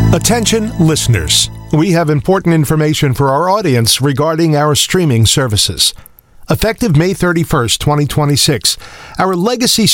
Attention listeners, we have important information for our audience regarding our streaming services. Effective May 31st, 2026, our legacy